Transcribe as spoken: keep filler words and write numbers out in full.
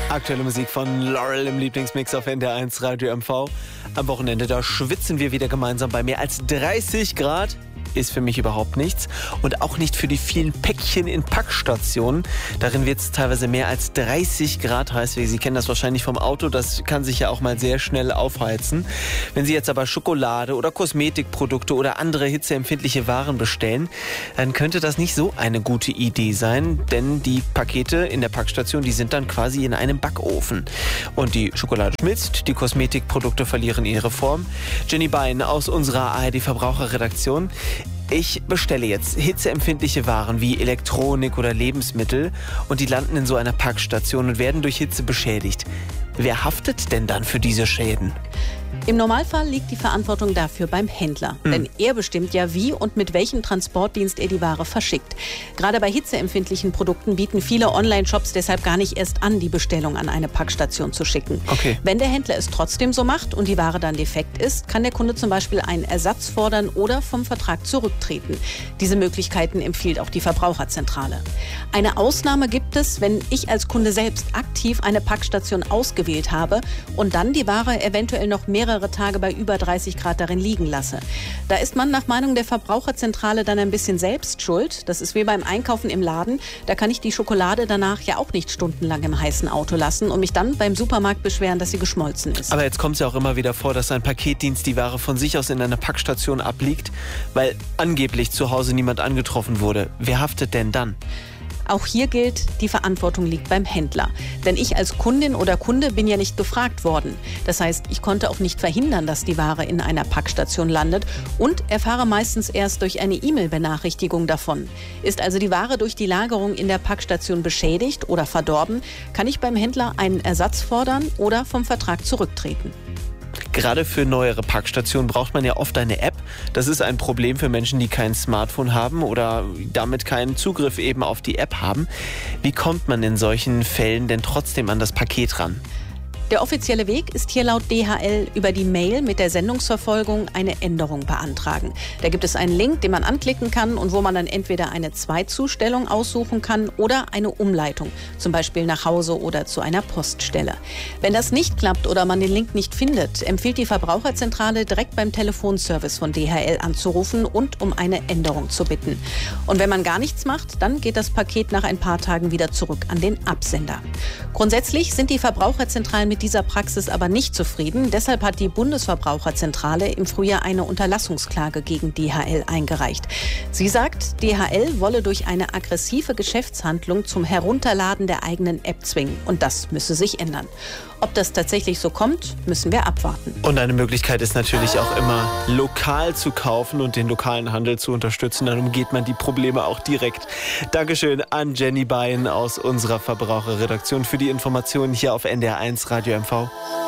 Aktuelle Musik von Laurel im Lieblingsmix auf N D R eins Radio M V. Am Wochenende, da schwitzen wir wieder gemeinsam bei mehr als dreißig Grad. Ist für mich überhaupt nichts. Und auch nicht für die vielen Päckchen in Packstationen. Darin wird es teilweise mehr als dreißig Grad heiß. Sie kennen das wahrscheinlich vom Auto. Das kann sich ja auch mal sehr schnell aufheizen. Wenn Sie jetzt aber Schokolade oder Kosmetikprodukte oder andere hitzeempfindliche Waren bestellen, dann könnte das nicht so eine gute Idee sein. Denn die Pakete in der Packstation, die sind dann quasi in einem Backofen. Und die Schokolade schmilzt, die Kosmetikprodukte verlieren ihre Form. Jenny Bein aus unserer A R D-Verbraucherredaktion. Ich bestelle jetzt hitzeempfindliche Waren wie Elektronik oder Lebensmittel und die landen in so einer Packstation und werden durch Hitze beschädigt. Wer haftet denn dann für diese Schäden? Im Normalfall liegt die Verantwortung dafür beim Händler. Mhm. Denn er bestimmt ja, wie und mit welchem Transportdienst er die Ware verschickt. Gerade bei hitzeempfindlichen Produkten bieten viele Online-Shops deshalb gar nicht erst an, die Bestellung an eine Packstation zu schicken. Okay. Wenn der Händler es trotzdem so macht und die Ware dann defekt ist, kann der Kunde zum Beispiel einen Ersatz fordern oder vom Vertrag zurücktreten. Diese Möglichkeiten empfiehlt auch die Verbraucherzentrale. Eine Ausnahme gibt es, wenn ich als Kunde selbst aktiv eine Packstation ausgewählt habe und dann die Ware eventuell noch mehrere Tage bei über dreißig Grad darin liegen lasse. Da ist man nach Meinung der Verbraucherzentrale dann ein bisschen selbst schuld. Das ist wie beim Einkaufen im Laden. Da kann ich die Schokolade danach ja auch nicht stundenlang im heißen Auto lassen und mich dann beim Supermarkt beschweren, dass sie geschmolzen ist. Aber jetzt kommt es ja auch immer wieder vor, dass ein Paketdienst die Ware von sich aus in einer Packstation abliegt, weil angeblich zu Hause niemand angetroffen wurde. Wer haftet denn dann? Auch hier gilt, die Verantwortung liegt beim Händler. Denn ich als Kundin oder Kunde bin ja nicht gefragt worden. Das heißt, ich konnte auch nicht verhindern, dass die Ware in einer Packstation landet und erfahre meistens erst durch eine E-Mail-Benachrichtigung davon. Ist also die Ware durch die Lagerung in der Packstation beschädigt oder verdorben, kann ich beim Händler einen Ersatz fordern oder vom Vertrag zurücktreten. Gerade für neuere Packstationen braucht man ja oft eine App. Das ist ein Problem für Menschen, die kein Smartphone haben oder damit keinen Zugriff eben auf die App haben. Wie kommt man in solchen Fällen denn trotzdem an das Paket ran? Der offizielle Weg ist hier laut D H L über die Mail mit der Sendungsverfolgung eine Änderung beantragen. Da gibt es einen Link, den man anklicken kann und wo man dann entweder eine Zweitzustellung aussuchen kann oder eine Umleitung, zum Beispiel nach Hause oder zu einer Poststelle. Wenn das nicht klappt oder man den Link nicht findet, empfiehlt die Verbraucherzentrale direkt beim Telefonservice von D H L anzurufen und um eine Änderung zu bitten. Und wenn man gar nichts macht, dann geht das Paket nach ein paar Tagen wieder zurück an den Absender. Grundsätzlich sind die Verbraucherzentralen mit dieser Praxis aber nicht zufrieden. Deshalb hat die Bundesverbraucherzentrale im Frühjahr eine Unterlassungsklage gegen D H L eingereicht. Sie sagt, D H L wolle durch eine aggressive Geschäftshandlung zum Herunterladen der eigenen App zwingen. Und das müsse sich ändern. Ob das tatsächlich so kommt, müssen wir abwarten. Und eine Möglichkeit ist natürlich auch immer, lokal zu kaufen und den lokalen Handel zu unterstützen. Dann umgeht man die Probleme auch direkt. Dankeschön an Jenny Bein aus unserer Verbraucherredaktion für die Informationen hier auf N D R eins Radio M V.